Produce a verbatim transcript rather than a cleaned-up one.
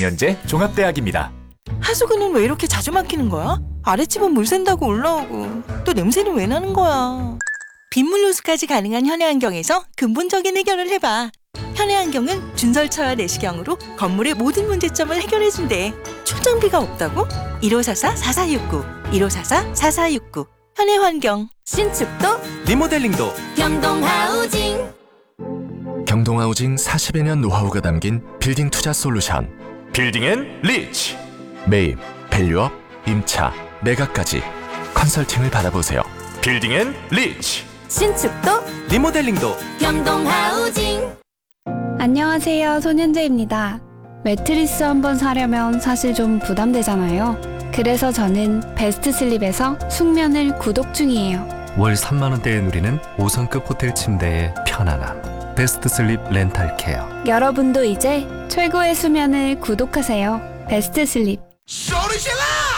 정연제 종합대학입니다. 하수구는 왜 이렇게 자주 막히는 거야? 아랫집은 물 샌다고 올라오고 또 냄새는 왜 나는 거야? 빗물 호수까지 가능한 현해안경에서 근본적인 해결을 해봐. 현해안경은 준설차와 내시경으로 건물의 모든 문제점을 해결해준대. 출장비가 없다고? 일오사사 사사육구 일오사사 사사육구 현해환경. 신축도 리모델링도 경동하우징. 경동하우징 사십여 년 노하우가 담긴 빌딩 투자 솔루션. 빌딩 앤 리치. 매입, 밸류업, 임차, 매각까지 컨설팅을 받아보세요. 빌딩 앤 리치. 신축도 리모델링도 경동하우징. 안녕하세요, 손현재입니다. 매트리스 한번 사려면 사실 좀 부담되잖아요. 그래서 저는 베스트슬립에서 숙면을 구독 중이에요. 월 삼만 원대에 누리는 오 성급 호텔 침대의 편안함. 베스트슬립 렌탈케어. 여러분도 이제 최고의 수면을 구독하세요. 베스트슬립. 소리질러!